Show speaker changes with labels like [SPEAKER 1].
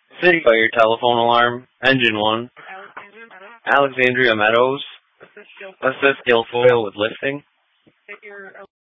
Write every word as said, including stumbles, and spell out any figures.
[SPEAKER 1] City Fire telephone alarm. Engine one. Alexandria Meadows. Assist Guilfoyle with lifting.